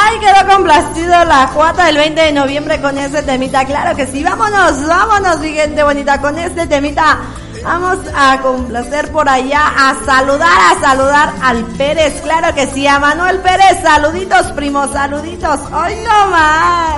Ay, quedó complacido la Juata del 20 de noviembre con ese temita. Claro que sí, vámonos, mi gente bonita, con este temita. Vamos a complacer por allá, a saludar al Pérez. Claro que sí, a Manuel Pérez. Saluditos, primos, saluditos. Hoy no más.